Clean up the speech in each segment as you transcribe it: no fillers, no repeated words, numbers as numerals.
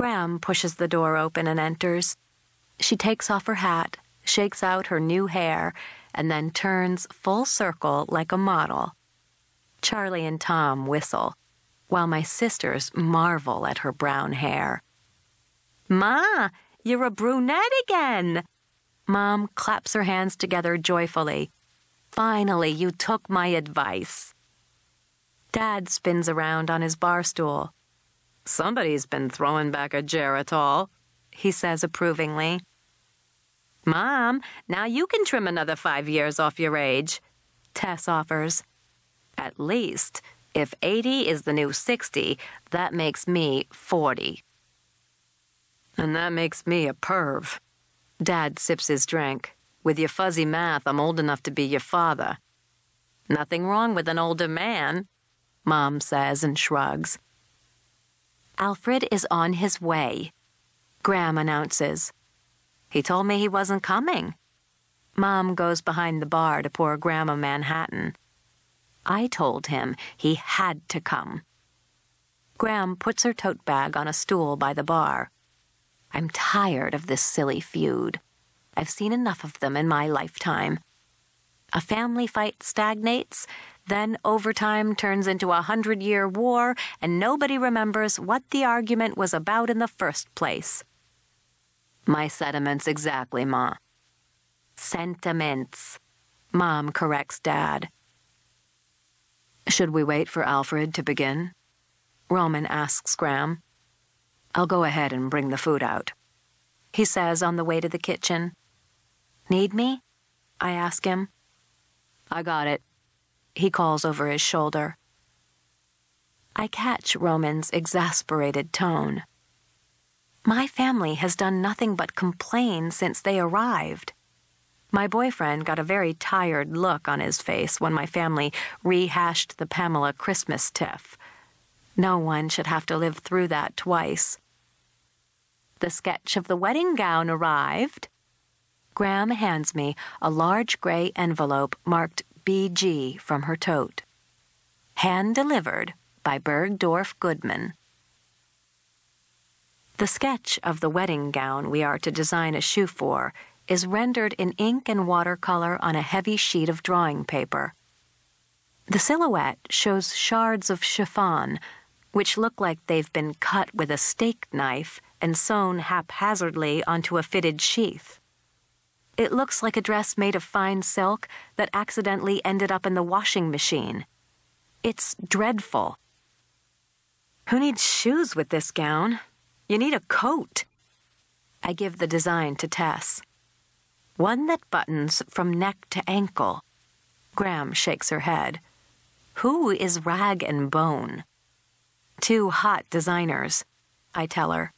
Graham pushes the door open and enters. She takes off her hat, shakes out her new hair, and then turns full circle like a model. Charlie and Tom whistle, while my sisters marvel at her brown hair. "Ma, you're a brunette again!" Mom claps her hands together joyfully. "Finally, you took my advice." Dad spins around on his bar stool. "Somebody's been throwing back a Geritol," he says approvingly. "Mom, now you can trim another 5 years off your age," Tess offers. "At least, if 80 is the new 60, that makes me 40. "And that makes me a perv." Dad sips his drink. "With your fuzzy math, I'm old enough to be your father." "Nothing wrong with an older man," Mom says and shrugs. "Alfred is on his way," Graham announces. "He told me he wasn't coming." Mom goes behind the bar to pour Graham a Manhattan. "I told him he had to come." Graham puts her tote bag on a stool by the bar. "I'm tired of this silly feud. I've seen enough of them in my lifetime. A family fight stagnates, then overtime turns into a 100-year war, and nobody remembers what the argument was about in the first place." "My sentiments exactly, Ma." "Sentiments," Mom corrects Dad. "Should we wait for Alfred to begin?" Roman asks Graham. "I'll go ahead and bring the food out," he says on the way to the kitchen. "Need me?" I ask him. "I got it," he calls over his shoulder. I catch Roman's exasperated tone. My family has done nothing but complain since they arrived. My boyfriend got a very tired look on his face when my family rehashed the Pamela Christmas tiff. No one should have to live through that twice. The sketch of the wedding gown arrived. Graham hands me a large gray envelope marked BG from her tote. Hand-delivered by Bergdorf Goodman. The sketch of the wedding gown we are to design a shoe for is rendered in ink and watercolor on a heavy sheet of drawing paper. The silhouette shows shards of chiffon, which look like they've been cut with a steak knife and sewn haphazardly onto a fitted sheath. It looks like a dress made of fine silk that accidentally ended up in the washing machine. It's dreadful. "Who needs shoes with this gown? You need a coat." I give the design to Tess. "One that buttons from neck to ankle." Graham shakes her head. "Who is Rag and Bone?" "Two hot designers," I tell her.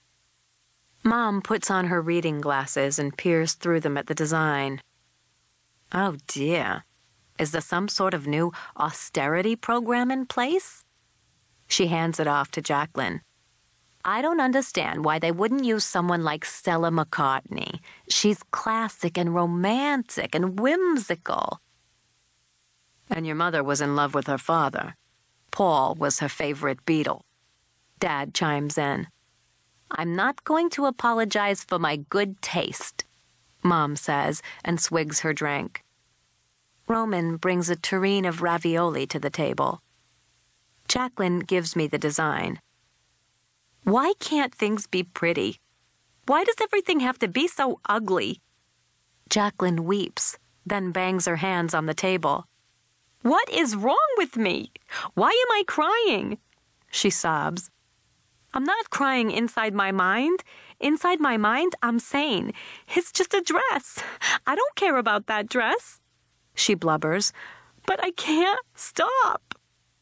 Mom puts on her reading glasses and peers through them at the design. "Oh dear, is there some sort of new austerity program in place?" She hands it off to Jacqueline. "I don't understand why they wouldn't use someone like Stella McCartney. She's classic and romantic and whimsical." "And your mother was in love with her father. Paul was her favorite Beatle," Dad chimes in. "I'm not going to apologize for my good taste," Mom says and swigs her drink. Roman brings a tureen of ravioli to the table. Jacqueline gives me the design. "Why can't things be pretty? Why does everything have to be so ugly?" Jacqueline weeps, then bangs her hands on the table. "What is wrong with me? Why am I crying?" She sobs. "I'm not crying inside my mind. Inside my mind, I'm sane. It's just a dress. I don't care about that dress," she blubbers. "But I can't stop."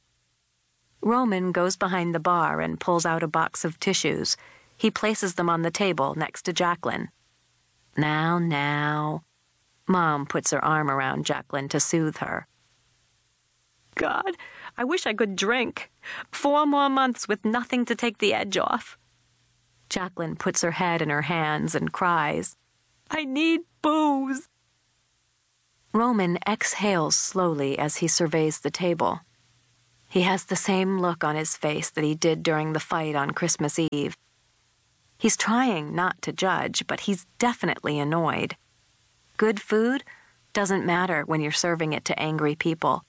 Roman goes behind the bar and pulls out a box of tissues. He places them on the table next to Jacqueline. Now. Mom puts her arm around Jacqueline to soothe her. "God, I wish I could drink. 4 more months with nothing to take the edge off." Jacqueline puts her head in her hands and cries, "I need booze." Roman exhales slowly as he surveys the table. He has the same look on his face that he did during the fight on Christmas Eve. He's trying not to judge, but he's definitely annoyed. Good food doesn't matter when you're serving it to angry people.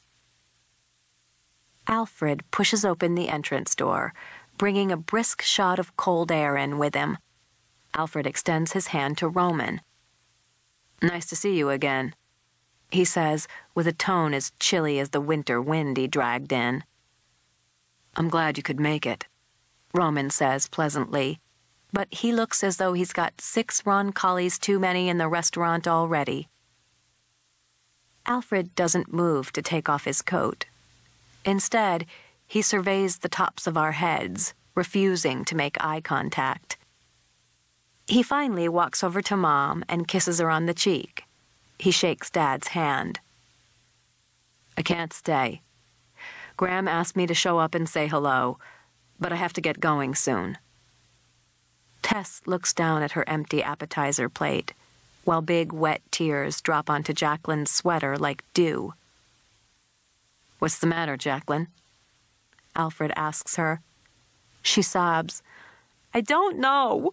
Alfred pushes open the entrance door, bringing a brisk shot of cold air in with him. Alfred extends his hand to Roman. "Nice to see you again," he says, with a tone as chilly as the winter wind he dragged in. "I'm glad you could make it," Roman says pleasantly, but he looks as though he's got 6 Roncollis too many in the restaurant already. Alfred doesn't move to take off his coat. Instead, he surveys the tops of our heads, refusing to make eye contact. He finally walks over to Mom and kisses her on the cheek. He shakes Dad's hand. "I can't stay. Graham asked me to show up and say hello, but I have to get going soon." Tess looks down at her empty appetizer plate, while big wet tears drop onto Jacqueline's sweater like dew. "What's the matter, Jacqueline?" Alfred asks her. She sobs, "I don't know."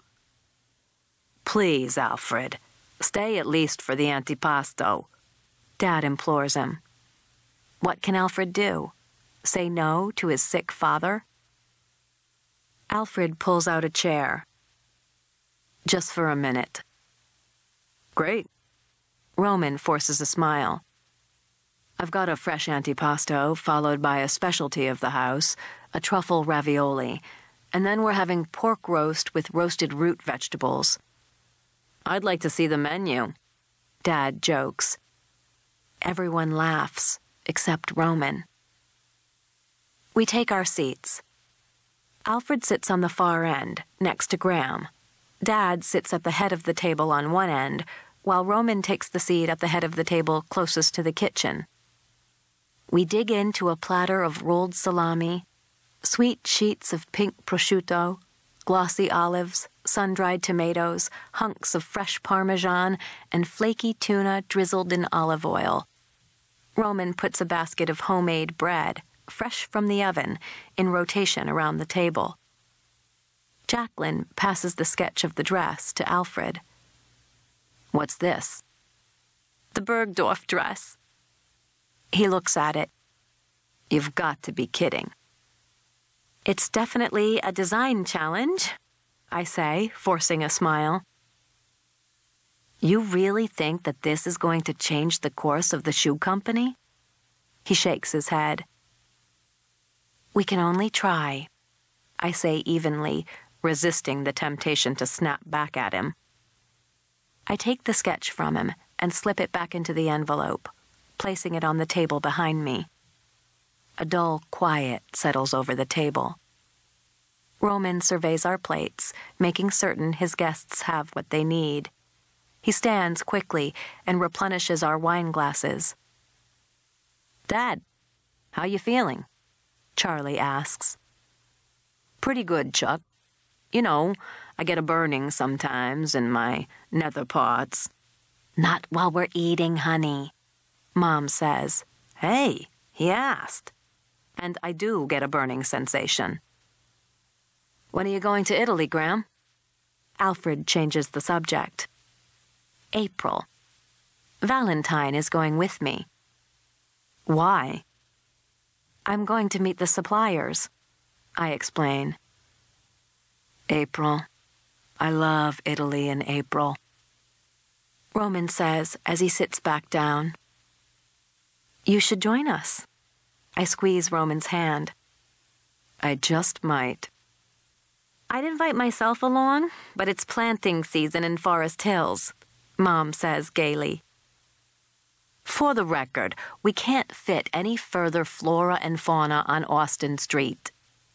"Please, Alfred, stay at least for the antipasto," Dad implores him. What can Alfred do? Say no to his sick father? Alfred pulls out a chair. "Just for a minute." "Great." Roman forces a smile. "I've got a fresh antipasto, followed by a specialty of the house, a truffle ravioli, and then we're having pork roast with roasted root vegetables." "I'd like to see the menu," Dad jokes. Everyone laughs, except Roman. We take our seats. Alfred sits on the far end, next to Graham. Dad sits at the head of the table on one end, while Roman takes the seat at the head of the table closest to the kitchen. We dig into a platter of rolled salami, sweet sheets of pink prosciutto, glossy olives, sun-dried tomatoes, hunks of fresh Parmesan, and flaky tuna drizzled in olive oil. Roman puts a basket of homemade bread, fresh from the oven, in rotation around the table. Jacqueline passes the sketch of the dress to Alfred. "What's this?" "The Bergdorf dress." He looks at it. "You've got to be kidding." "It's definitely a design challenge," I say, forcing a smile. "You really think that this is going to change the course of the shoe company?" He shakes his head. "We can only try," I say evenly, resisting the temptation to snap back at him. I take the sketch from him and slip it back into the envelope, placing it on the table behind me. A dull quiet settles over the table. Roman surveys our plates, making certain his guests have what they need. He stands quickly and replenishes our wine glasses. "Dad, how you feeling?" Charlie asks. "Pretty good, Chuck. You know, I get a burning sometimes in my nether parts." "Not while we're eating, honey," Mom says. "Hey, he asked." And I do get a burning sensation. "When are you going to Italy, Graham?" Alfred changes the subject. "April. Valentine is going with me." "Why?" "I'm going to meet the suppliers," I explain. "April. I love Italy in April," Roman says as he sits back down. "You should join us." I squeeze Roman's hand. "I just might." "I'd invite myself along, but it's planting season in Forest Hills," Mom says gaily. "For the record, we can't fit any further flora and fauna on Austin Street."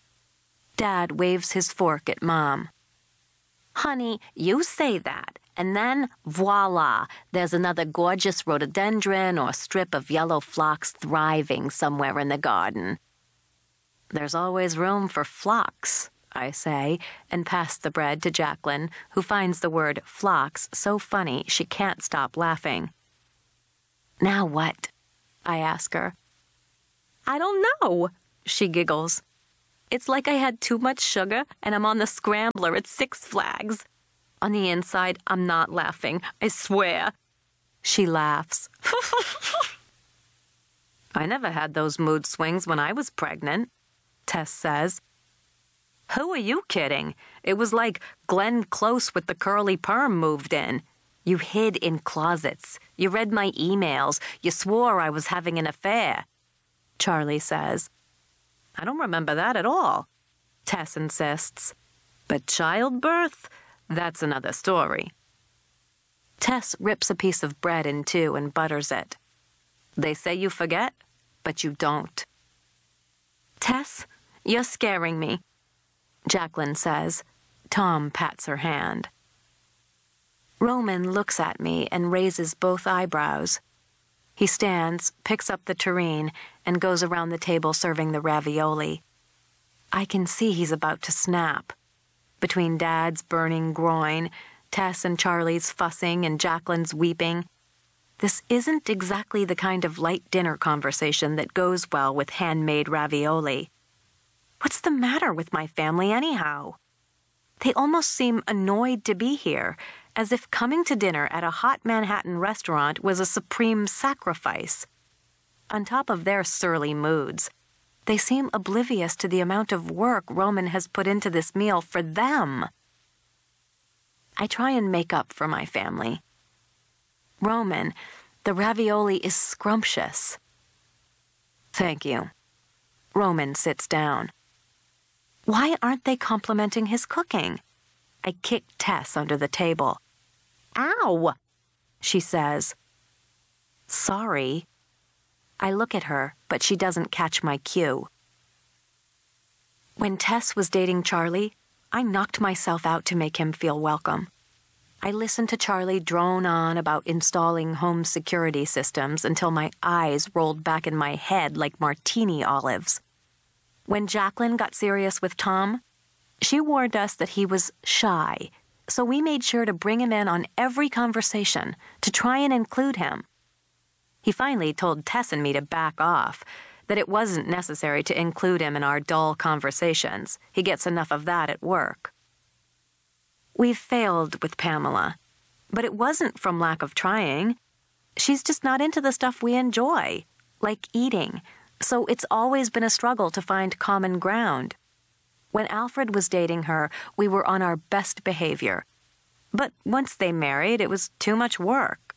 Dad waves his fork at Mom. "Honey, you say that, and then, voila, there's another gorgeous rhododendron or strip of yellow phlox thriving somewhere in the garden." "There's always room for phlox," I say, and pass the bread to Jacqueline, who finds the word phlox so funny she can't stop laughing. "Now what?" I ask her. "I don't know," she giggles. It's like I had too much sugar and I'm on the scrambler at Six Flags. On the inside, I'm not laughing, I swear. She laughs. I never had those mood swings when I was pregnant, Tess says. Who are you kidding? It was like Glenn Close with the curly perm moved in. You hid in closets. You read my emails. You swore I was having an affair, Charlie says. I don't remember that at all, Tess insists. But childbirth? That's another story. Tess rips a piece of bread in two and butters it. They say you forget, but you don't. Tess, you're scaring me, Jacqueline says. Tom pats her hand. Roman looks at me and raises both eyebrows. He stands, picks up the tureen, and goes around the table serving the ravioli. I can see he's about to snap. Between Dad's burning groin, Tess and Charlie's fussing, and Jacqueline's weeping, this isn't exactly the kind of light dinner conversation that goes well with handmade ravioli. What's the matter with my family anyhow? They almost seem annoyed to be here, as if coming to dinner at a hot Manhattan restaurant was a supreme sacrifice. On top of their surly moods, they seem oblivious to the amount of work Roman has put into this meal for them. I try and make up for my family. Roman, the ravioli is scrumptious. Thank you. Roman sits down. Why aren't they complimenting his cooking? I kick Tess under the table. Ow! She says. Sorry. I look at her, but she doesn't catch my cue. When Tess was dating Charlie, I knocked myself out to make him feel welcome. I listened to Charlie drone on about installing home security systems until my eyes rolled back in my head like martini olives. When Jacqueline got serious with Tom, she warned us that he was shy, so we made sure to bring him in on every conversation to try and include him. He finally told Tess and me to back off, that it wasn't necessary to include him in our dull conversations. He gets enough of that at work. We've failed with Pamela, but it wasn't from lack of trying. She's just not into the stuff we enjoy, like eating, so it's always been a struggle to find common ground. When Alfred was dating her, we were on our best behavior. But once they married, it was too much work.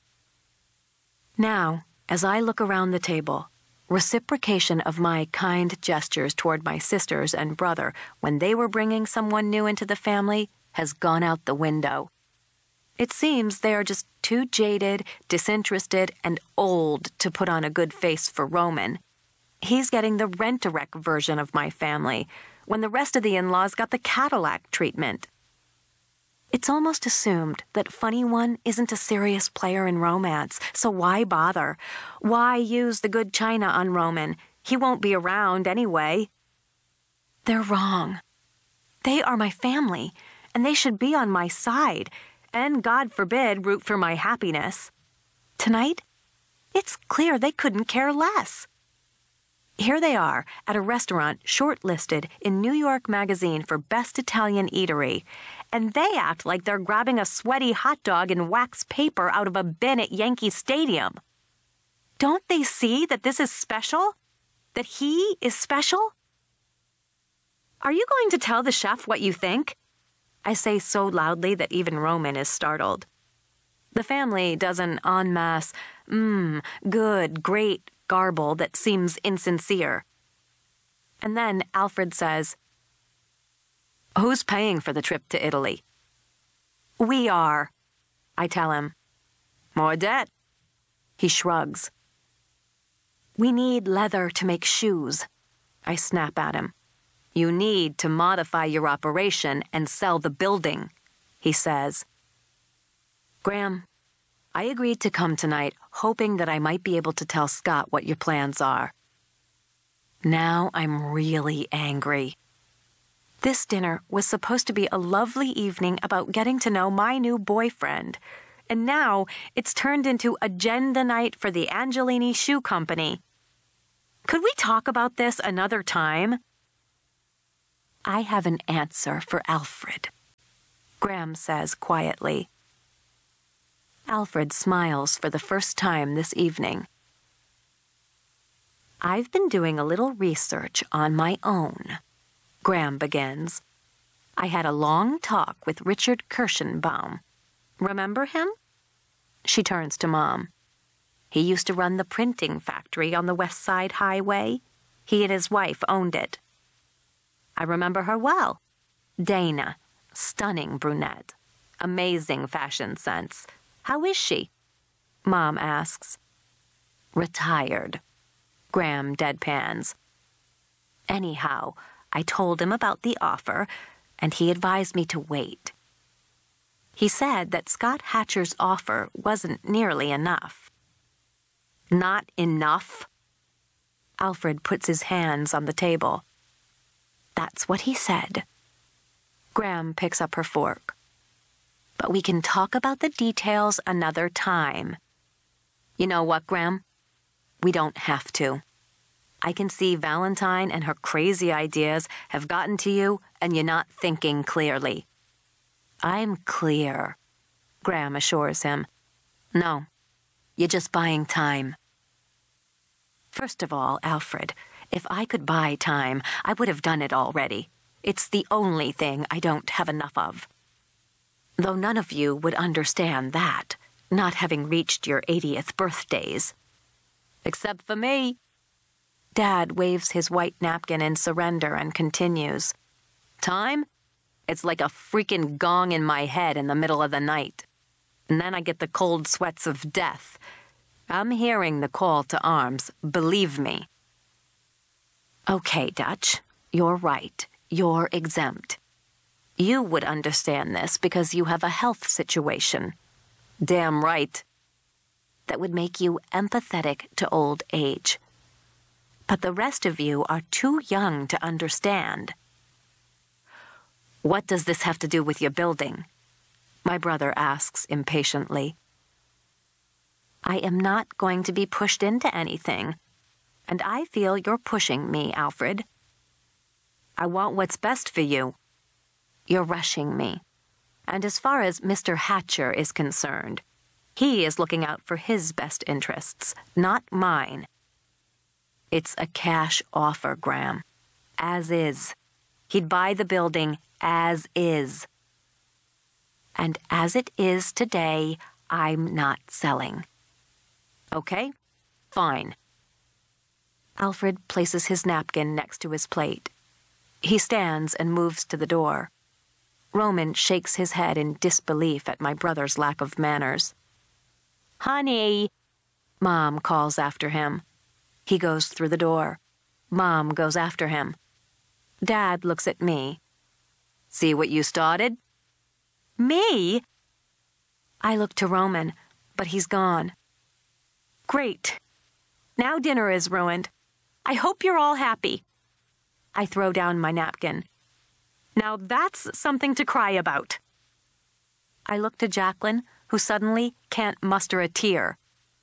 Now, as I look around the table, reciprocation of my kind gestures toward my sisters and brother when they were bringing someone new into the family has gone out the window. It seems they are just too jaded, disinterested, and old to put on a good face for Roman. He's getting the rent-a-wreck version of my family, when the rest of the in-laws got the Cadillac treatment. It's almost assumed that Funny One isn't a serious player in romance, so why bother? Why use the good china on Roman? He won't be around anyway. They're wrong. They are my family, and they should be on my side, and God forbid root for my happiness. Tonight, it's clear they couldn't care less. Here they are at a restaurant shortlisted in New York Magazine for Best Italian Eatery, and they act like they're grabbing a sweaty hot dog in wax paper out of a bin at Yankee Stadium. Don't they see that this is special? That he is special? Are you going to tell the chef what you think? I say so loudly that even Roman is startled. The family does an en masse, good, great garble that seems insincere. And then Alfred says, "Who's paying for the trip to Italy?" "We are," I tell him. "More debt." He shrugs. "We need leather to make shoes," I snap at him. "You need to modify your operation and sell the building," he says. "Graham, I agreed to come tonight hoping that I might be able to tell Scott what your plans are. Now I'm really angry. This dinner was supposed to be a lovely evening about getting to know my new boyfriend, and now it's turned into agenda night for the Angelini Shoe Company. Could we talk about this another time?" I have an answer for Alfred, Graham says quietly. Alfred smiles for the first time this evening. I've been doing a little research on my own, Graham begins. I had a long talk with Richard Kirschenbaum. Remember him? She turns to Mom. He used to run the printing factory on the West Side Highway. He and his wife owned it. I remember her well. Dana, stunning brunette. Amazing fashion sense. How is she? Mom asks. Retired. Graham deadpans. Anyhow, I told him about the offer, and he advised me to wait. He said that Scott Hatcher's offer wasn't nearly enough. Not enough? Alfred puts his hands on the table. That's what he said. Graham picks up her fork. But we can talk about the details another time. You know what, Graham? We don't have to. I can see Valentine and her crazy ideas have gotten to you, and you're not thinking clearly. I'm clear, Graham assures him. No, you're just buying time. First of all, Alfred, if I could buy time, I would have done it already. It's the only thing I don't have enough of. Though none of you would understand that, not having reached your 80th birthdays. Except for me. Dad waves his white napkin in surrender and continues. Time? It's like a freaking gong in my head in the middle of the night. And then I get the cold sweats of death. I'm hearing the call to arms, believe me. Okay, Dutch, you're right. You're exempt. You would understand this because you have a health situation. Damn right. That would make you empathetic to old age. But the rest of you are too young to understand. What does this have to do with your building? My brother asks impatiently. I am not going to be pushed into anything, and I feel you're pushing me, Alfred. I want what's best for you. You're rushing me. And as far as Mr. Hatcher is concerned, he is looking out for his best interests, not mine. It's a cash offer, Graham. As is. He'd buy the building as is. And as it is today, I'm not selling. Okay? Fine. Alfred places his napkin next to his plate. He stands and moves to the door. Roman shakes his head in disbelief at my brother's lack of manners. Honey, Mom calls after him. He goes through the door. Mom goes after him. Dad looks at me. See what you started? Me? I look to Roman, but he's gone. Great. Now dinner is ruined. I hope you're all happy. I throw down my napkin. Now that's something to cry about. I look to Jacqueline, who suddenly can't muster a tear.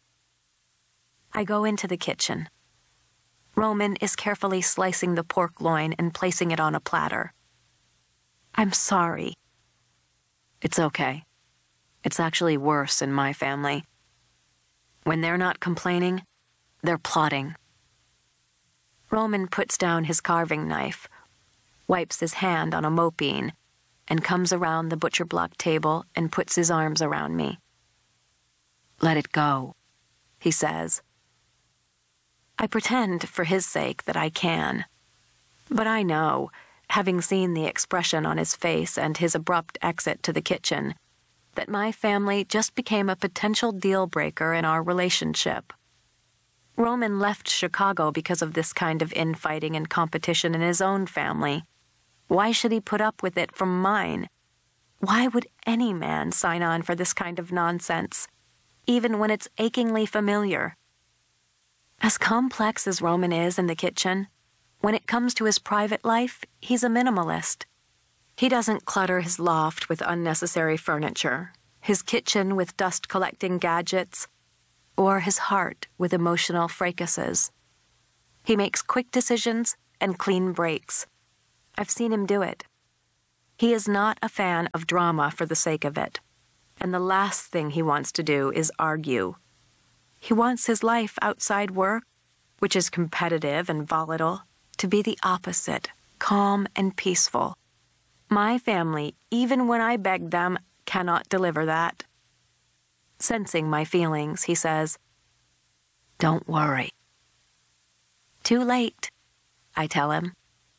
I go into the kitchen. Roman is carefully slicing the pork loin and placing it on a platter. I'm sorry. It's okay. It's actually worse in my family. When they're not complaining, they're plotting. Roman puts down his carving knife, wipes his hand on a mopine, and comes around the butcher block table and puts his arms around me. Let it go, he says. I pretend for his sake that I can. But I know, having seen the expression on his face and his abrupt exit to the kitchen, that my family just became a potential deal-breaker in our relationship. Roman left Chicago because of this kind of infighting and competition in his own family. Why should he put up with it from mine? Why would any man sign on for this kind of nonsense, even when it's achingly familiar? As complex as Roman is in the kitchen, when it comes to his private life, he's a minimalist. He doesn't clutter his loft with unnecessary furniture, his kitchen with dust-collecting gadgets, or his heart with emotional fracases. He makes quick decisions and clean breaks. I've seen him do it. He is not a fan of drama for the sake of it, and the last thing he wants to do is argue. He wants his life outside work, which is competitive and volatile, to be the opposite, calm and peaceful. My family, even when I beg them, cannot deliver that. Sensing my feelings, he says, "Don't worry." "Too late," I tell him.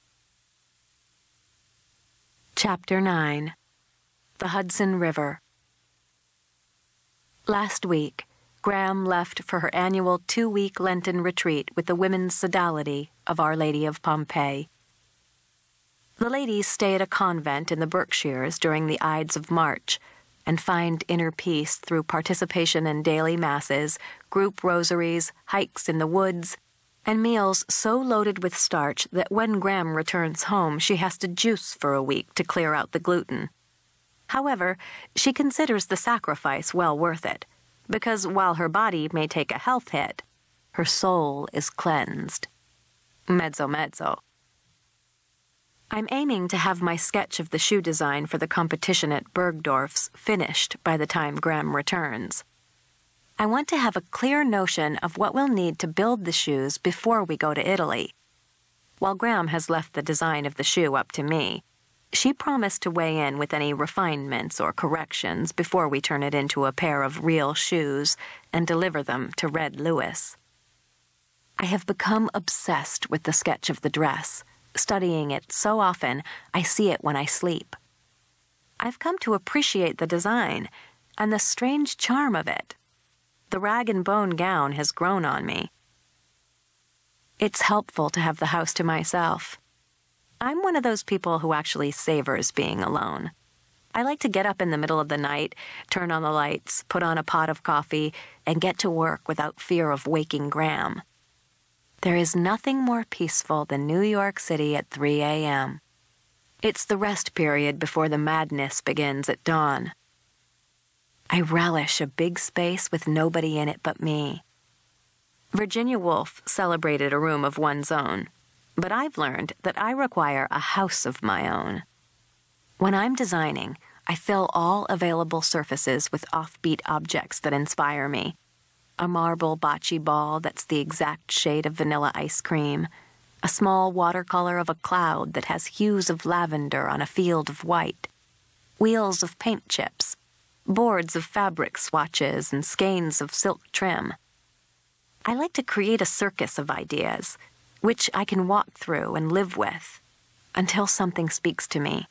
Chapter 9. The Hudson River. Last week, Graham left for her annual 2-week Lenten retreat with the Women's Sodality of Our Lady of Pompeii. The ladies stay at a convent in the Berkshires during the Ides of March and find inner peace through participation in daily masses, group rosaries, hikes in the woods, and meals so loaded with starch that when Graham returns home, she has to juice for a week to clear out the gluten. However, she considers the sacrifice well worth it, because while her body may take a health hit, her soul is cleansed. Mezzo mezzo. I'm aiming to have my sketch of the shoe design for the competition at Bergdorf's finished by the time Graham returns. I want to have a clear notion of what we'll need to build the shoes before we go to Italy. While Graham has left the design of the shoe up to me, she promised to weigh in with any refinements or corrections before we turn it into a pair of real shoes and deliver them to Red Lewis. I have become obsessed with the sketch of the dress, studying it so often I see it when I sleep. I've come to appreciate the design and the strange charm of it. The rag-and-bone gown has grown on me. It's helpful to have the house to myself. I'm one of those people who actually savors being alone. I like to get up in the middle of the night, turn on the lights, put on a pot of coffee, and get to work without fear of waking Graham. There is nothing more peaceful than New York City at 3 a.m. It's the rest period before the madness begins at dawn. I relish a big space with nobody in it but me. Virginia Woolf celebrated a room of one's own, but I've learned that I require a house of my own. When I'm designing, I fill all available surfaces with offbeat objects that inspire me. A marble bocce ball that's the exact shade of vanilla ice cream, a small watercolor of a cloud that has hues of lavender on a field of white, wheels of paint chips, boards of fabric swatches and skeins of silk trim. I like to create a circus of ideas, which I can walk through and live with, until something speaks to me.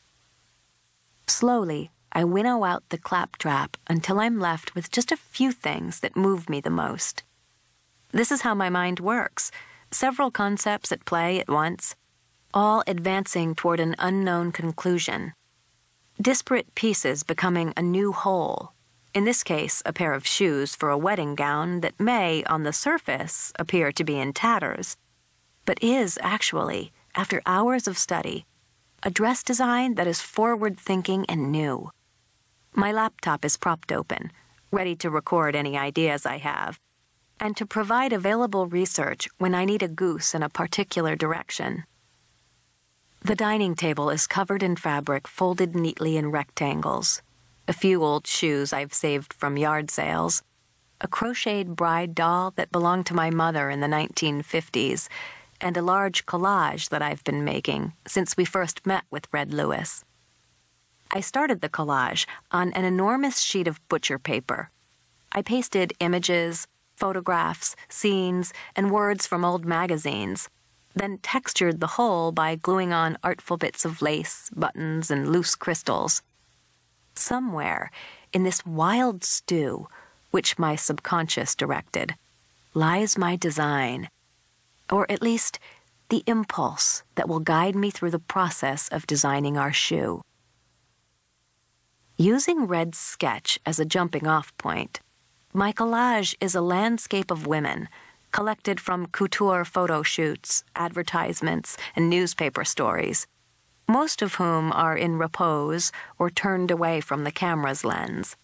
Slowly, I winnow out the claptrap until I'm left with just a few things that move me the most. This is how my mind works, several concepts at play at once, all advancing toward an unknown conclusion. Disparate pieces becoming a new whole, in this case a pair of shoes for a wedding gown that may, on the surface, appear to be in tatters, but is actually, after hours of study, a dress design that is forward-thinking and new. My laptop is propped open, ready to record any ideas I have, and to provide available research when I need a goose in a particular direction. The dining table is covered in fabric folded neatly in rectangles, a few old shoes I've saved from yard sales, a crocheted bride doll that belonged to my mother in the 1950s, and a large collage that I've been making since we first met with Red Lewis. I started the collage on an enormous sheet of butcher paper. I pasted images, photographs, scenes, and words from old magazines, then textured the whole by gluing on artful bits of lace, buttons, and loose crystals. Somewhere in this wild stew, which my subconscious directed, lies my design, or at least the impulse that will guide me through the process of designing our shoe. Using Red's sketch as a jumping-off point, my collage is a landscape of women, collected from couture photo shoots, advertisements, and newspaper stories, most of whom are in repose or turned away from the camera's lens.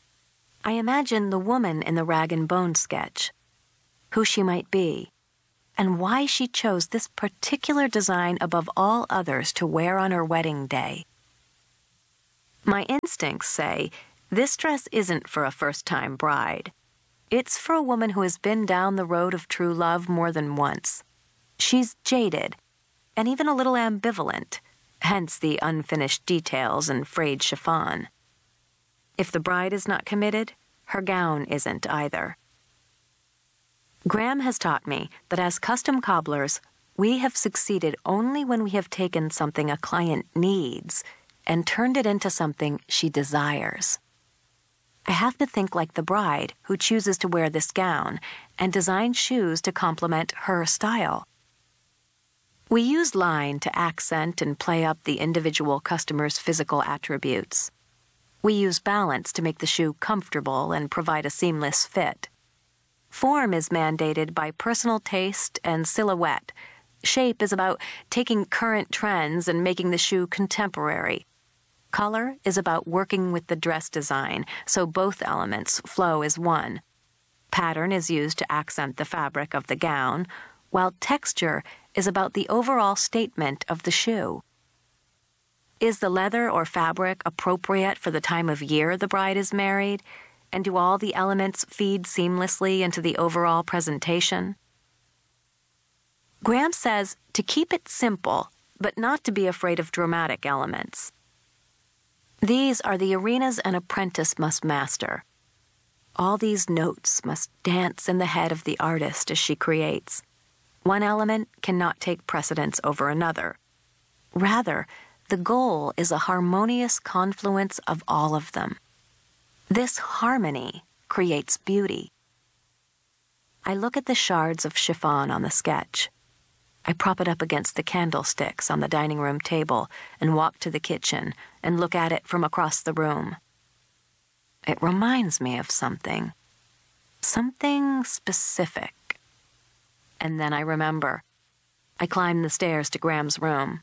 I imagine the woman in the rag and bone sketch, who she might be, and why she chose this particular design above all others to wear on her wedding day. My instincts say this dress isn't for a first-time bride. It's for a woman who has been down the road of true love more than once. She's jaded, and even a little ambivalent, hence the unfinished details and frayed chiffon. If the bride is not committed, her gown isn't either. Graham has taught me that as custom cobblers, we have succeeded only when we have taken something a client needs and turned it into something she desires. I have to think like the bride who chooses to wear this gown and design shoes to complement her style. We use line to accent and play up the individual customer's physical attributes. We use balance to make the shoe comfortable and provide a seamless fit. Form is mandated by personal taste and silhouette. Shape is about taking current trends and making the shoe contemporary. Color is about working with the dress design, so both elements flow as one. Pattern is used to accent the fabric of the gown, while texture is about the overall statement of the shoe. Is the leather or fabric appropriate for the time of year the bride is married? And do all the elements feed seamlessly into the overall presentation? Graham says to keep it simple, but not to be afraid of dramatic elements. These are the arenas an apprentice must master. All these notes must dance in the head of the artist as she creates. One element cannot take precedence over another. Rather, the goal is a harmonious confluence of all of them. This harmony creates beauty. I look at the shards of chiffon on the sketch. I prop it up against the candlesticks on the dining room table and walk to the kitchen and look at it from across the room. It reminds me of something specific. And then I remember. I climb the stairs to Graham's room.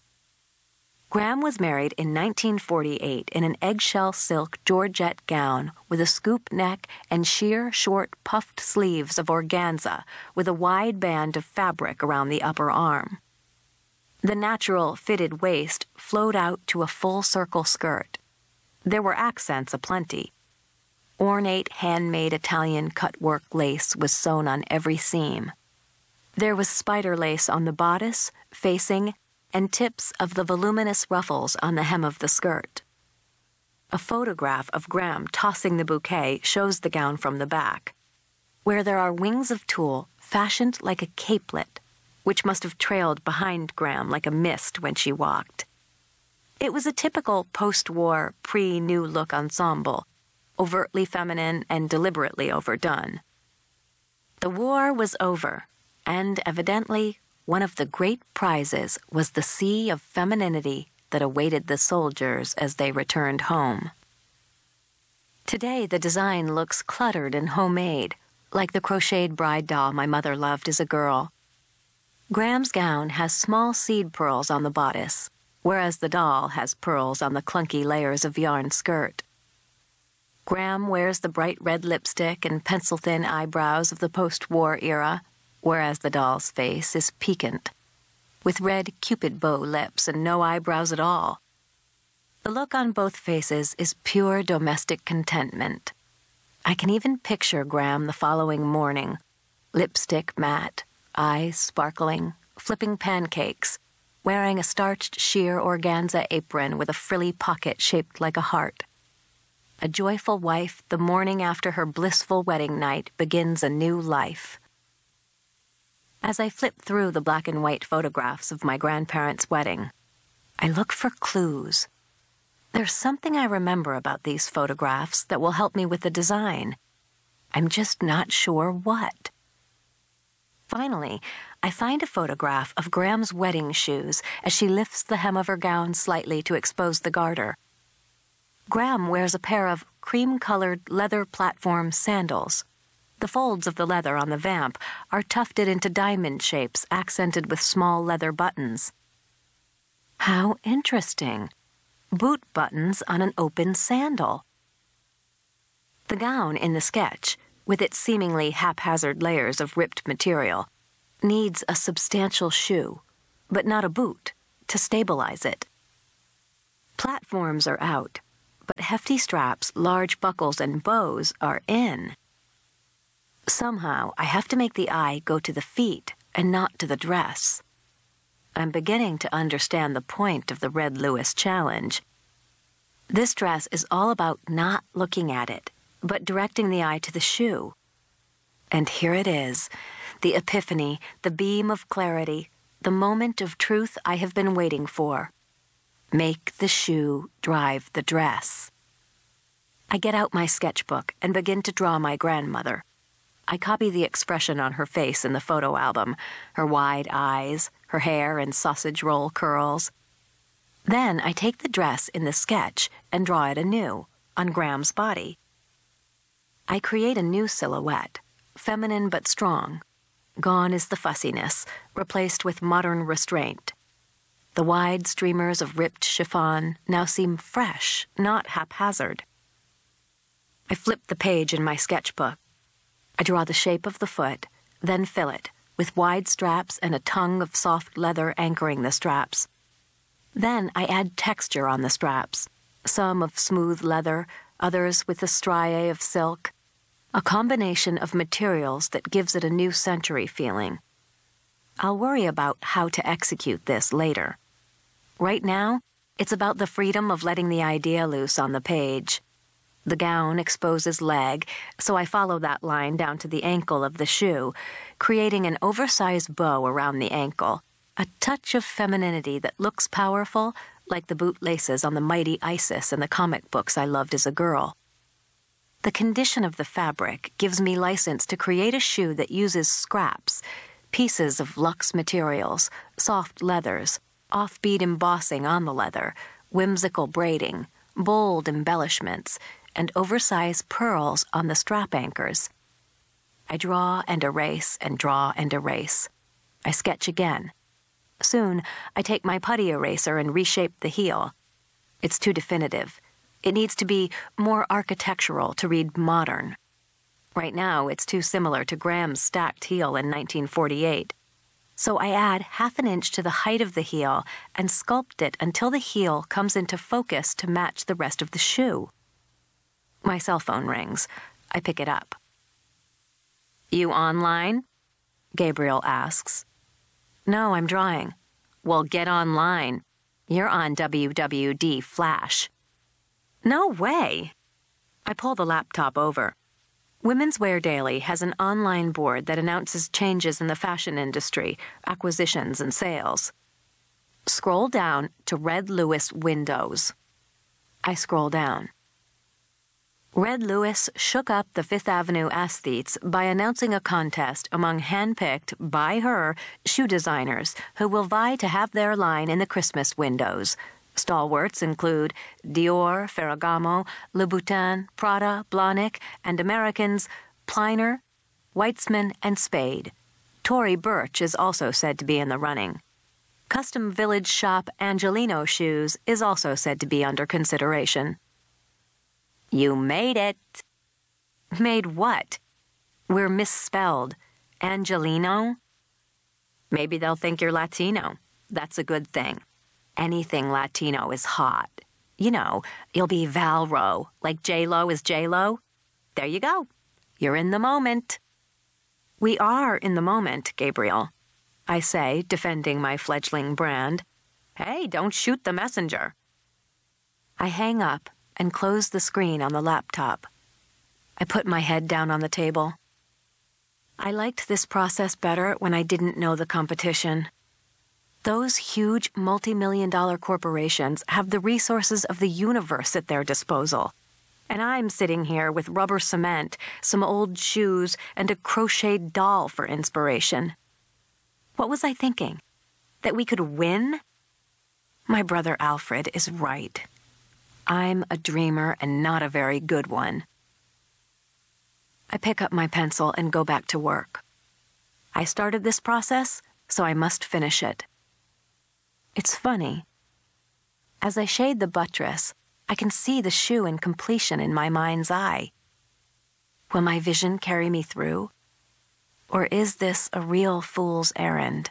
Graham was married in 1948 in an eggshell silk georgette gown with a scoop neck and sheer, short, puffed sleeves of organza with a wide band of fabric around the upper arm. The natural, fitted waist flowed out to a full-circle skirt. There were accents aplenty. Ornate, handmade Italian cut-work lace was sewn on every seam. There was spider lace on the bodice, facing, and tips of the voluminous ruffles on the hem of the skirt. A photograph of Graham tossing the bouquet shows the gown from the back, where there are wings of tulle fashioned like a capelet, which must have trailed behind Graham like a mist when she walked. It was a typical post-war, pre-New Look ensemble, overtly feminine and deliberately overdone. The war was over, and evidently, one of the great prizes was the sea of femininity that awaited the soldiers as they returned home. Today, the design looks cluttered and homemade, like the crocheted bride doll my mother loved as a girl. Graham's gown has small seed pearls on the bodice, whereas the doll has pearls on the clunky layers of yarn skirt. Graham wears the bright red lipstick and pencil-thin eyebrows of the post-war era, whereas the doll's face is piquant, with red Cupid bow lips and no eyebrows at all. The look on both faces is pure domestic contentment. I can even picture Graham the following morning, lipstick matte, eyes sparkling, flipping pancakes, wearing a starched sheer organza apron with a frilly pocket shaped like a heart. A joyful wife, the morning after her blissful wedding night, begins a new life. As I flip through the black and white photographs of my grandparents' wedding, I look for clues. There's something I remember about these photographs that will help me with the design. I'm just not sure what. Finally, I find a photograph of Graham's wedding shoes as she lifts the hem of her gown slightly to expose the garter. Graham wears a pair of cream-colored leather platform sandals. The folds of the leather on the vamp are tufted into diamond shapes accented with small leather buttons. How interesting! Boot buttons on an open sandal. The gown in the sketch, with its seemingly haphazard layers of ripped material, needs a substantial shoe, but not a boot, to stabilize it. Platforms are out, but hefty straps, large buckles, and bows are in. Somehow, I have to make the eye go to the feet and not to the dress. I'm beginning to understand the point of the Red Lewis challenge. This dress is all about not looking at it, but directing the eye to the shoe. And here it is, the epiphany, the beam of clarity, the moment of truth I have been waiting for. Make the shoe drive the dress. I get out my sketchbook and begin to draw my grandmother. I copy the expression on her face in the photo album, her wide eyes, her hair in sausage roll curls. Then I take the dress in the sketch and draw it anew, on Graham's body. I create a new silhouette, feminine but strong. Gone is the fussiness, replaced with modern restraint. The wide streamers of ripped chiffon now seem fresh, not haphazard. I flip the page in my sketchbook. I draw the shape of the foot, then fill it, with wide straps and a tongue of soft leather anchoring the straps. Then I add texture on the straps, some of smooth leather, others with a striae of silk, a combination of materials that gives it a new century feeling. I'll worry about how to execute this later. Right now, it's about the freedom of letting the idea loose on the page. The gown exposes leg, so I follow that line down to the ankle of the shoe, creating an oversized bow around the ankle, a touch of femininity that looks powerful, like the bootlaces on the mighty Isis in the comic books I loved as a girl. The condition of the fabric gives me license to create a shoe that uses scraps, pieces of luxe materials, soft leathers, offbeat embossing on the leather, whimsical braiding, bold embellishments, and oversized pearls on the strap anchors. I draw and erase and draw and erase. I sketch again. Soon, I take my putty eraser and reshape the heel. It's too definitive. It needs to be more architectural to read modern. Right now, it's too similar to Graham's stacked heel in 1948. So I add half an inch to the height of the heel and sculpt it until the heel comes into focus to match the rest of the shoe. My cell phone rings. I pick it up. "You online?" Gabriel asks. "No, I'm drawing." "Well, get online. You're on WWD Flash." "No way." I pull the laptop over. Women's Wear Daily has an online board that announces changes in the fashion industry, acquisitions, and sales. Scroll down to Red Lewis Windows. I scroll down. Red Lewis shook up the Fifth Avenue aesthetes by announcing a contest among hand-picked, by her, shoe designers who will vie to have their line in the Christmas windows. Stalwarts include Dior, Ferragamo, Louboutin, Prada, Blahnik, and Americans Pliner, Weitzman, and Spade. Tory Burch is also said to be in the running. Custom Village shop Angelino Shoes is also said to be under consideration. "You made it." "Made what?" "We're misspelled. Angelino?" "Maybe they'll think you're Latino. That's a good thing. Anything Latino is hot. You know, you'll be Valro, like J-Lo is J-Lo. There you go. You're in the moment." "We are in the moment, Gabriel," I say, defending my fledgling brand. "Hey, don't shoot the messenger." I hang up and close the screen on the laptop. I put my head down on the table. I liked this process better when I didn't know the competition. Those huge multi-million-dollar corporations have the resources of the universe at their disposal. And I'm sitting here with rubber cement, some old shoes, and a crocheted doll for inspiration. What was I thinking? That we could win? My brother Alfred is right. I'm a dreamer and not a very good one. I pick up my pencil and go back to work. I started this process, so I must finish it. It's funny. As I shade the buttress, I can see the shoe in completion in my mind's eye. Will my vision carry me through? Or is this a real fool's errand?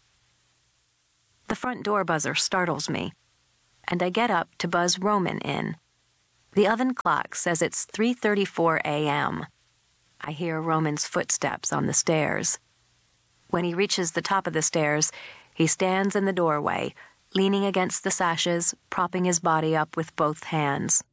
The front door buzzer startles me, and I get up to buzz Roman in. The oven clock says it's 3:34 a.m. I hear Roman's footsteps on the stairs. When he reaches the top of the stairs, he stands in the doorway, leaning against the sashes, propping his body up with both hands.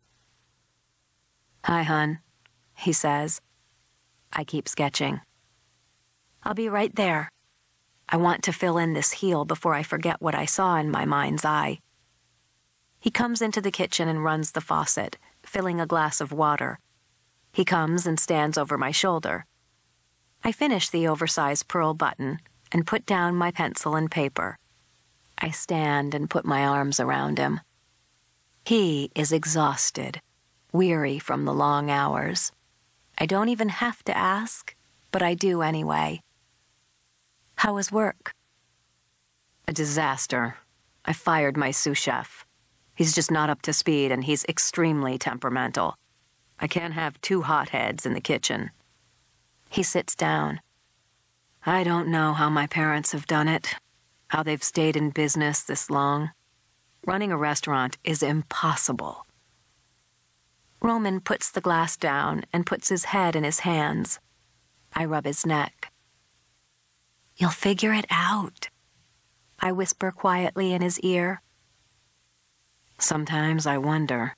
"Hi, hon," he says. I keep sketching. "I'll be right there. I want to fill in this heel before I forget what I saw in my mind's eye." He comes into the kitchen and runs the faucet, filling a glass of water. He comes and stands over my shoulder. I finish the oversized pearl button and put down my pencil and paper. I stand and put my arms around him. He is exhausted, weary from the long hours. I don't even have to ask, but I do anyway. "How was work?" "A disaster. I fired my sous chef. He's just not up to speed, and he's extremely temperamental. I can't have two hotheads in the kitchen." He sits down. "I don't know how my parents have done it, how they've stayed in business this long. Running a restaurant is impossible." Roman puts the glass down and puts his head in his hands. I rub his neck. "You'll figure it out," I whisper quietly in his ear. "Sometimes I wonder."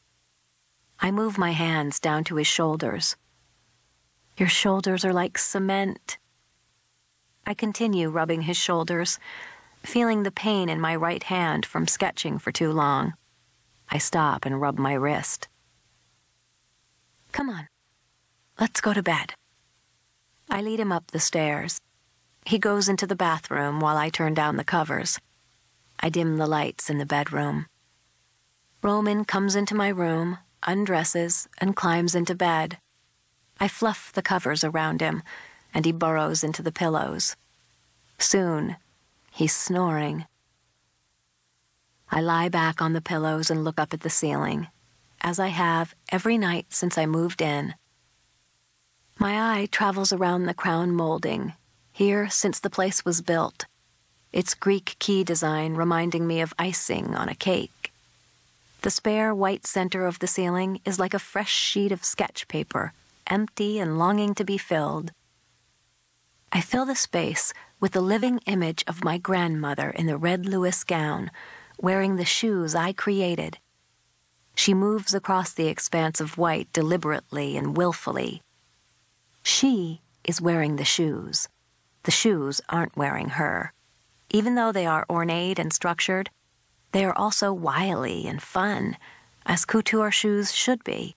I move my hands down to his shoulders. "Your shoulders are like cement." I continue rubbing his shoulders, feeling the pain in my right hand from sketching for too long. I stop and rub my wrist. "Come on, let's go to bed." I lead him up the stairs. He goes into the bathroom while I turn down the covers. I dim the lights in the bedroom. Roman comes into my room, undresses, and climbs into bed. I fluff the covers around him, and he burrows into the pillows. Soon, he's snoring. I lie back on the pillows and look up at the ceiling, as I have every night since I moved in. My eye travels around the crown molding, here since the place was built, its Greek key design reminding me of icing on a cake. The spare white center of the ceiling is like a fresh sheet of sketch paper, empty and longing to be filled. I fill the space with the living image of my grandmother in the red Louis gown, wearing the shoes I created. She moves across the expanse of white deliberately and willfully. She is wearing the shoes. The shoes aren't wearing her. Even though they are ornate and structured, they are also wily and fun, as couture shoes should be.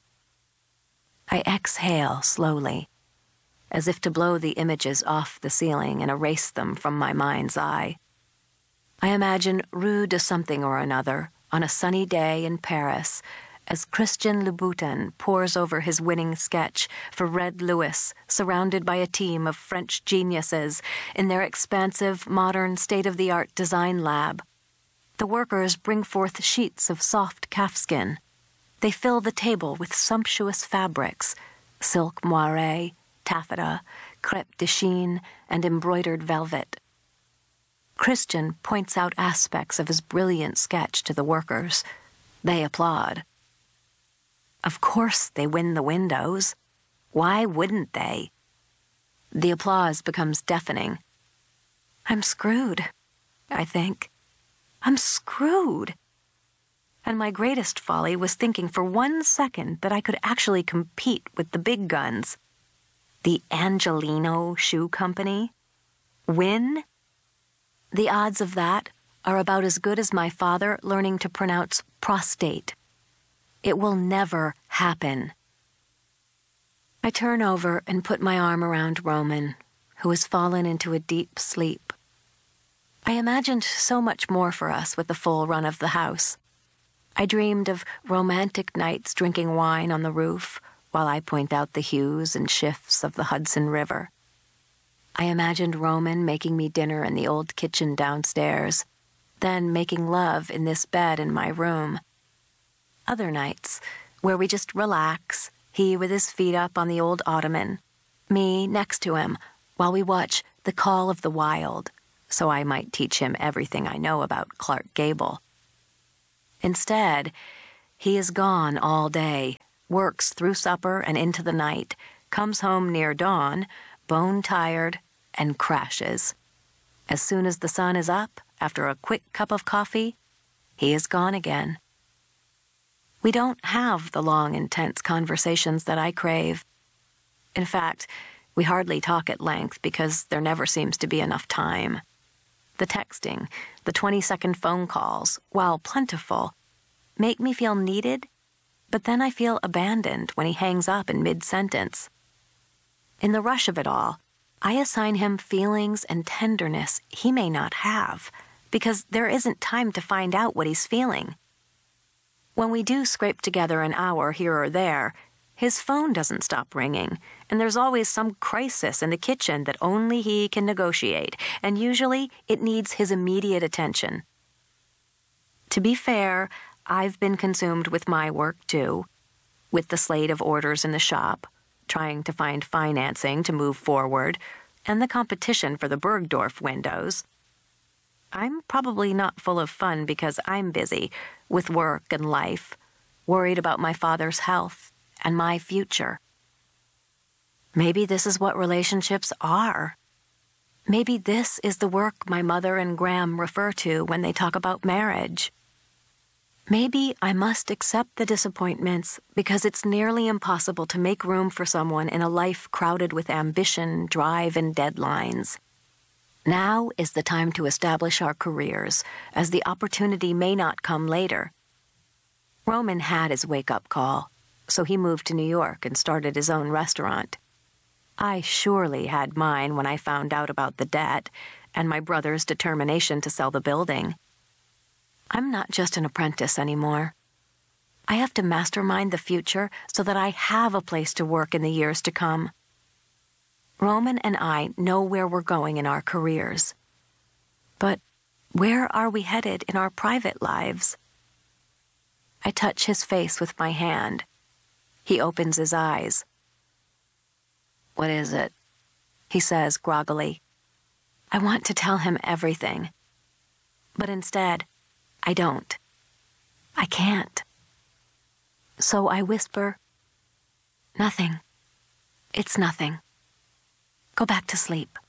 I exhale slowly, as if to blow the images off the ceiling and erase them from my mind's eye. I imagine Rue de something or another on a sunny day in Paris as Christian Louboutin pores over his winning sketch for Red Louis, surrounded by a team of French geniuses in their expansive, modern, state-of-the-art design lab. The workers bring forth sheets of soft calfskin. They fill the table with sumptuous fabrics, silk moiré, taffeta, crêpe de chine, and embroidered velvet. Christian points out aspects of his brilliant sketch to the workers. They applaud. Of course they win the windows. Why wouldn't they? The applause becomes deafening. I'm screwed, I think. I'm screwed. And my greatest folly was thinking for 1 second that I could actually compete with the big guns. The Angelino Shoe Company? Win? The odds of that are about as good as my father learning to pronounce prostate. It will never happen. I turn over and put my arm around Roman, who has fallen into a deep sleep. I imagined so much more for us with the full run of the house. I dreamed of romantic nights drinking wine on the roof while I point out the hues and shifts of the Hudson River. I imagined Roman making me dinner in the old kitchen downstairs, then making love in this bed in my room. Other nights, where we just relax, he with his feet up on the old ottoman, me next to him, while we watch The Call of the Wild, so I might teach him everything I know about Clark Gable. Instead, he is gone all day, works through supper and into the night, comes home near dawn, bone-tired, and crashes. As soon as the sun is up, after a quick cup of coffee, he is gone again. We don't have the long, intense conversations that I crave. In fact, we hardly talk at length because there never seems to be enough time. The texting, the 20-second phone calls, while plentiful, make me feel needed, but then I feel abandoned when he hangs up in mid-sentence. In the rush of it all, I assign him feelings and tenderness he may not have, because there isn't time to find out what he's feeling. When we do scrape together an hour here or there, his phone doesn't stop ringing, and there's always some crisis in the kitchen that only he can negotiate, and usually it needs his immediate attention. To be fair, I've been consumed with my work, too, with the slate of orders in the shop, trying to find financing to move forward, and the competition for the Bergdorf windows. I'm probably not full of fun because I'm busy with work and life, worried about my father's health and my future. Maybe this is what relationships are. Maybe this is the work my mother and Graham refer to when they talk about marriage. Maybe I must accept the disappointments because it's nearly impossible to make room for someone in a life crowded with ambition, drive, and deadlines. Now is the time to establish our careers, as the opportunity may not come later. Roman had his wake-up call, so he moved to New York and started his own restaurant. I surely had mine when I found out about the debt and my brother's determination to sell the building. I'm not just an apprentice anymore. I have to mastermind the future so that I have a place to work in the years to come. Roman and I know where we're going in our careers. But where are we headed in our private lives? I touch his face with my hand. He opens his eyes. "What is it?" he says groggily. I want to tell him everything. But instead, I don't. I can't. So I whisper, "Nothing. It's nothing. Go back to sleep."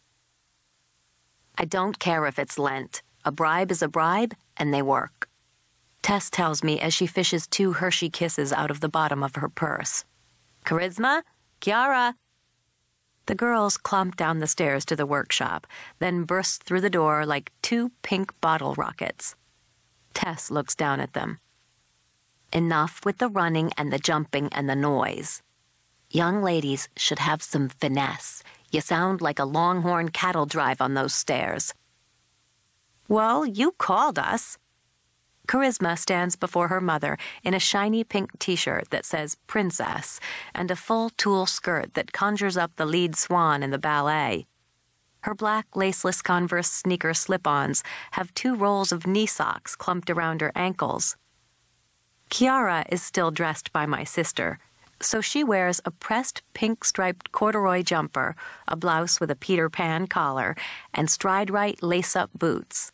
I don't care if it's Lent. A bribe is a bribe, and they work. Tess tells me as she fishes 2 Hershey Kisses out of the bottom of her purse. "Charisma? Chiara?" The girls clomp down the stairs to the workshop, then burst through the door like 2 pink bottle rockets. Tess looks down at them. Enough with the running and the jumping and the noise. Young ladies should have some finesse. You sound like a longhorn cattle drive on those stairs. "Well, you called us." Charisma stands before her mother in a shiny pink t-shirt that says Princess and a full tulle skirt that conjures up the lead swan in the ballet. Her black laceless Converse sneaker slip-ons have 2 rolls of knee socks clumped around her ankles. Chiara is still dressed by my sister, so she wears a pressed pink-striped corduroy jumper, a blouse with a Peter Pan collar, and stride-right lace-up boots.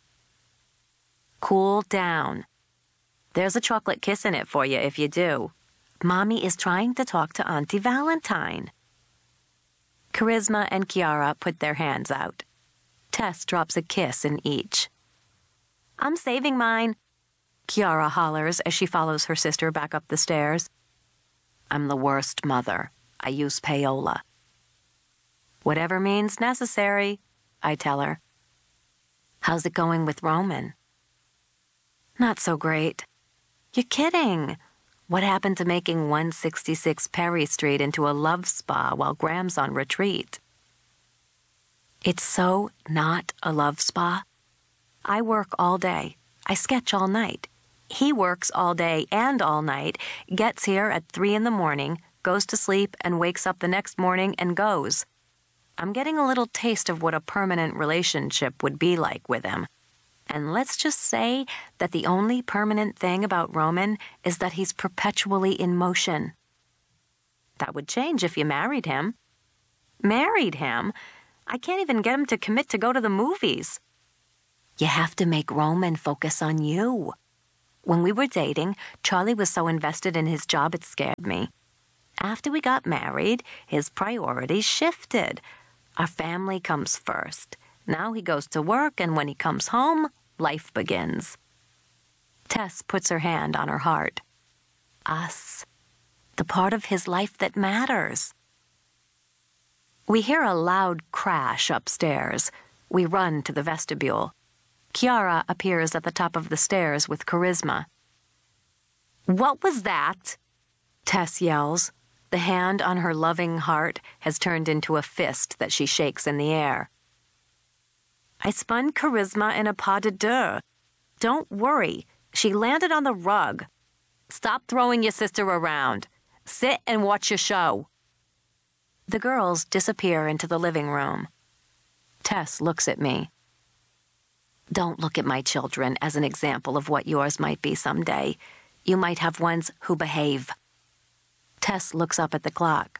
Cool down. There's a chocolate kiss in it for you if you do. Mommy is trying to talk to Auntie Valentine. Charisma and Chiara put their hands out. Tess drops a kiss in each. "I'm saving mine," Chiara hollers as she follows her sister back up the stairs. "I'm the worst mother. I use payola." "Whatever means necessary," I tell her. "How's it going with Roman?" "Not so great." "You're kidding. What happened to making 166 Perry Street into a love spa while Graham's on retreat?" It's so not a love spa. I work all day. I sketch all night. He works all day and all night, gets here at 3 in the morning, goes to sleep, and wakes up the next morning and goes. I'm getting a little taste of what a permanent relationship would be like with him. And let's just say that the only permanent thing about Roman is that he's perpetually in motion. That would change if you married him. Married him? I can't even get him to commit to go to the movies. You have to make Roman focus on you. When we were dating, Charlie was so invested in his job it scared me. After we got married, his priorities shifted. Our family comes first. Now he goes to work, and when he comes home, life begins. Tess puts her hand on her heart. Us. The part of his life that matters. We hear a loud crash upstairs. We run to the vestibule. Chiara appears at the top of the stairs with Charisma. What was that? Tess yells. The hand on her loving heart has turned into a fist that she shakes in the air. I spun Charisma in a pas de deux. Don't worry, she landed on the rug. Stop throwing your sister around. Sit and watch your show. The girls disappear into the living room. Tess looks at me. Don't look at my children as an example of what yours might be someday. You might have ones who behave. Tess looks up at the clock.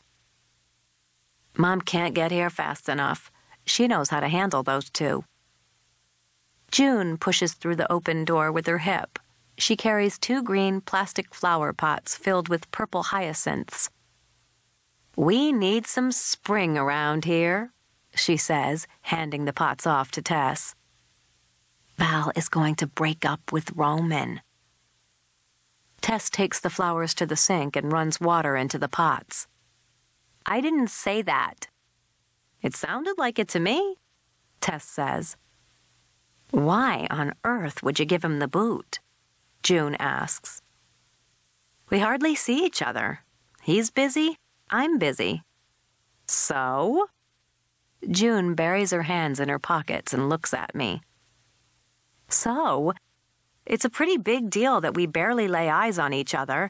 Mom can't get here fast enough. She knows how to handle those two. June pushes through the open door with her hip. She carries 2 green plastic flower pots filled with purple hyacinths. We need some spring around here, she says, handing the pots off to Tess. Val is going to break up with Roman. Tess takes the flowers to the sink and runs water into the pots. I didn't say that. It sounded like it to me, Tess says. Why on earth would you give him the boot? June asks. We hardly see each other. He's busy, I'm busy. So? June buries her hands in her pockets and looks at me. So? It's a pretty big deal that we barely lay eyes on each other.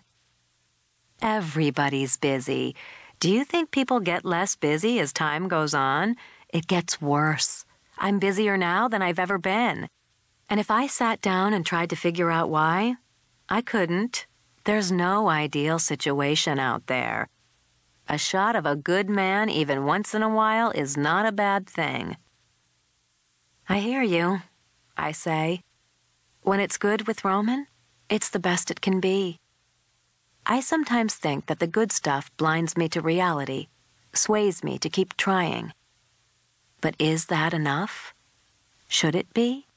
Everybody's busy. Do you think people get less busy as time goes on? It gets worse. I'm busier now than I've ever been. And if I sat down and tried to figure out why, I couldn't. There's no ideal situation out there. A shot of a good man even once in a while is not a bad thing. I hear you, I say. When it's good with Roman, it's the best it can be. I sometimes think that the good stuff blinds me to reality, sways me to keep trying. But is that enough? Should it be?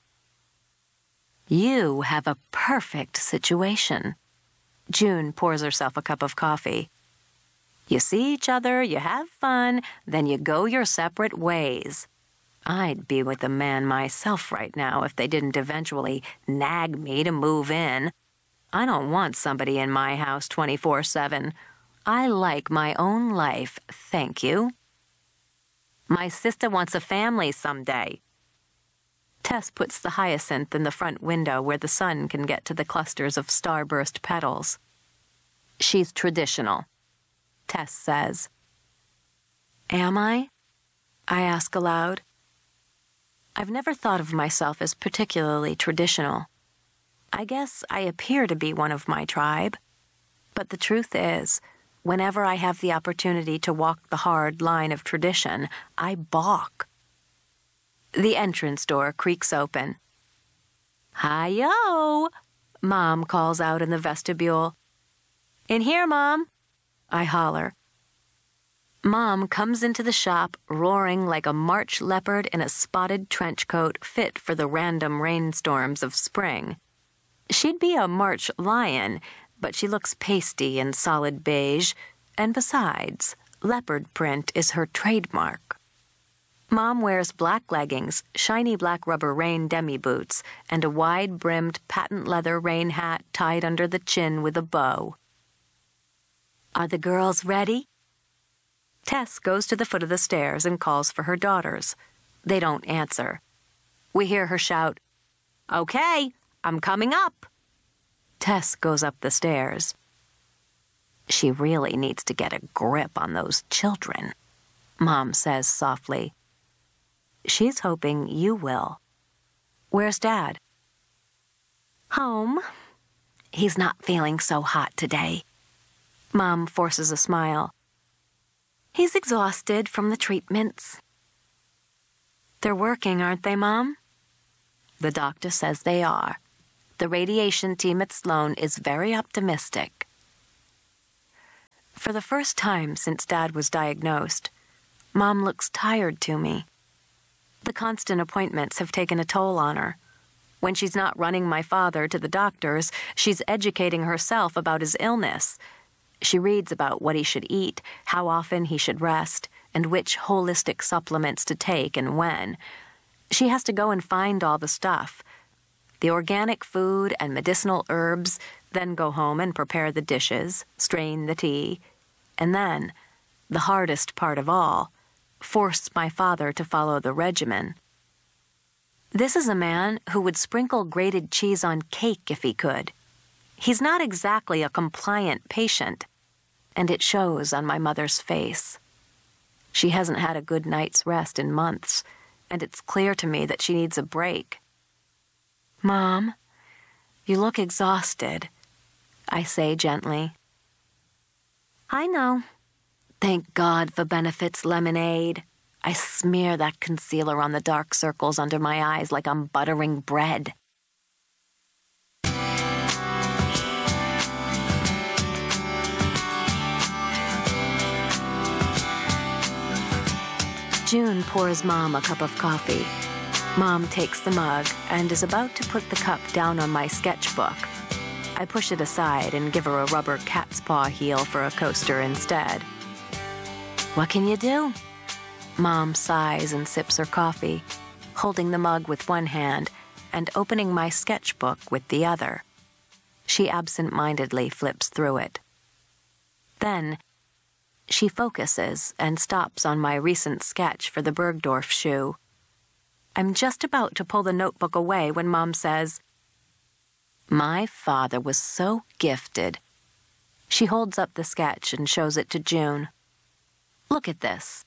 You have a perfect situation. June pours herself a cup of coffee. You see each other, you have fun, then you go your separate ways. I'd be with a man myself right now if they didn't eventually nag me to move in. I don't want somebody in my house 24/7. I like my own life, thank you. My sister wants a family someday. Tess puts the hyacinth in the front window where the sun can get to the clusters of starburst petals. She's traditional, Tess says. Am I? I ask aloud. I've never thought of myself as particularly traditional. I guess I appear to be one of my tribe. But the truth is, whenever I have the opportunity to walk the hard line of tradition, I balk. The entrance door creaks open. Hi-yo! Mom calls out in the vestibule. In here, Mom! I holler. Mom comes into the shop roaring like a March leopard in a spotted trench coat fit for the random rainstorms of spring. She'd be a March lion, but she looks pasty in solid beige, and besides, leopard print is her trademark. Mom wears black leggings, shiny black rubber rain demi-boots, and a wide-brimmed patent leather rain hat tied under the chin with a bow. Are the girls ready? Tess goes to the foot of the stairs and calls for her daughters. They don't answer. We hear her shout, Okay, I'm coming up. Tess goes up the stairs. She really needs to get a grip on those children, Mom says softly. She's hoping you will. Where's Dad? Home. He's not feeling so hot today. Mom forces a smile. He's exhausted from the treatments. They're working, aren't they, Mom? The doctor says they are. The radiation team at Sloan is very optimistic. For the first time since Dad was diagnosed, Mom looks tired to me. The constant appointments have taken a toll on her. When she's not running my father to the doctors, she's educating herself about his illness. She reads about what he should eat, how often he should rest, and which holistic supplements to take and when. She has to go and find all the stuff, the organic food and medicinal herbs, then go home and prepare the dishes, strain the tea, and then, the hardest part of all, force my father to follow the regimen. This is a man who would sprinkle grated cheese on cake if he could. He's not exactly a compliant patient, and it shows on my mother's face. She hasn't had a good night's rest in months, and it's clear to me that she needs a break. Mom, you look exhausted, I say gently. I know. Thank God for Benefit's lemonade. I smear that concealer on the dark circles under my eyes like I'm buttering bread. June pours Mom a cup of coffee. Mom takes the mug and is about to put the cup down on my sketchbook. I push it aside and give her a rubber cat's paw heel for a coaster instead. What can you do? Mom sighs and sips her coffee, holding the mug with one hand and opening my sketchbook with the other. She absent-mindedly flips through it. Then, she focuses and stops on my recent sketch for the Bergdorf shoe. I'm just about to pull the notebook away when Mom says, "My father was so gifted." She holds up the sketch and shows it to June. "Look at this."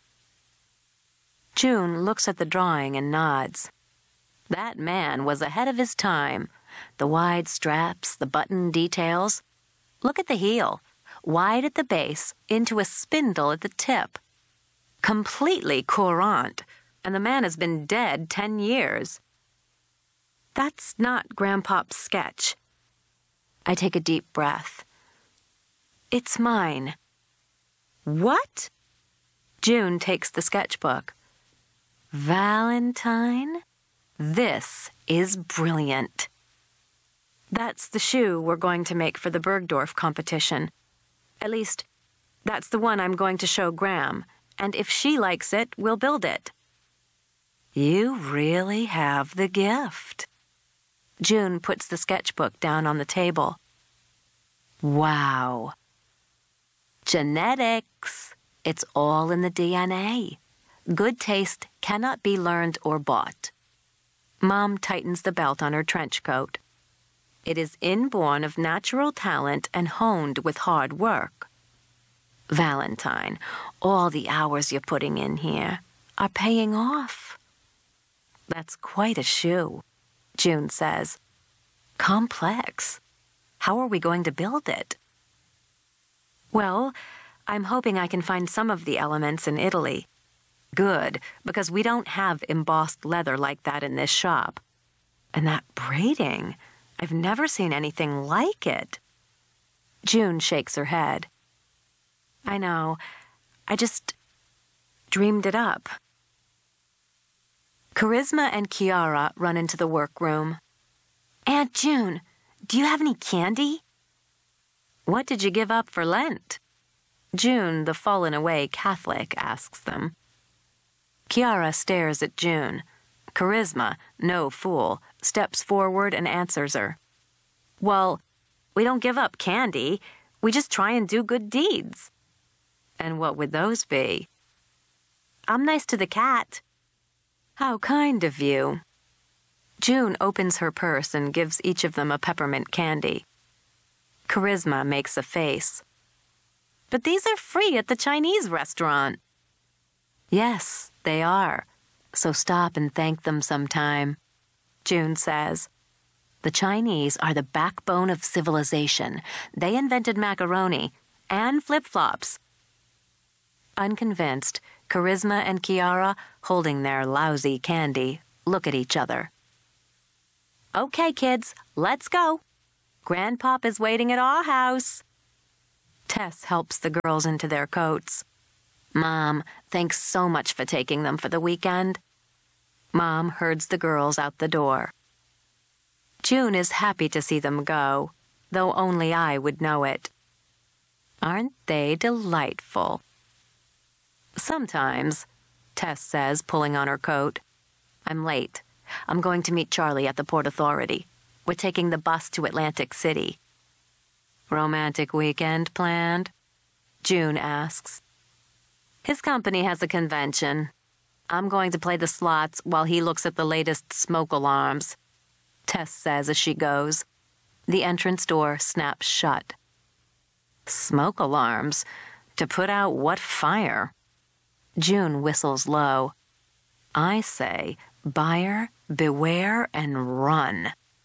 June looks at the drawing and nods. That man was ahead of his time. The wide straps, the button details. Look at the heel. Wide at the base, into a spindle at the tip. Completely courant, and the man has been dead 10 years. That's not Grandpop's sketch. I take a deep breath. It's mine. What? June takes the sketchbook. Valentine? This is brilliant. That's the shoe we're going to make for the Bergdorf competition. At least, that's the one I'm going to show Gram, and if she likes it, we'll build it. You really have the gift. June puts the sketchbook down on the table. Wow. Genetics. It's all in the DNA. Good taste cannot be learned or bought. Mom tightens the belt on her trench coat. It is inborn of natural talent and honed with hard work. Valentine, all the hours you're putting in here are paying off. That's quite a shoe, June says. Complex. How are we going to build it? Well, I'm hoping I can find some of the elements in Italy. Good, because we don't have embossed leather like that in this shop. And that braiding, I've never seen anything like it. June shakes her head. I know. I just dreamed it up. Charisma and Kiara run into the workroom. Aunt June, do you have any candy? What did you give up for Lent? June, the fallen-away Catholic, asks them. Kiara stares at June. Charisma, no fool, steps forward and answers her. Well, we don't give up candy. We just try and do good deeds. And what would those be? I'm nice to the cat. How kind of you. June opens her purse and gives each of them a peppermint candy. Charisma makes a face. But these are free at the Chinese restaurant. Yes, they are. So stop and thank them sometime, June says. The Chinese are the backbone of civilization. They invented macaroni and flip-flops. Unconvinced, Charisma and Kiara, holding their lousy candy, look at each other. Okay, kids, let's go. Grandpop is waiting at our house. Tess helps the girls into their coats. Mom, thanks so much for taking them for the weekend. Mom herds the girls out the door. June is happy to see them go, though only I would know it. Aren't they delightful? Sometimes, Tess says, pulling on her coat. I'm late. I'm going to meet Charlie at the Port Authority. We're taking the bus to Atlantic City. Romantic weekend planned? June asks. His company has a convention. I'm going to play the slots while he looks at the latest smoke alarms, Tess says as she goes. The entrance door snaps shut. Smoke alarms? To put out what fire? June whistles low. I say, buyer, beware and run.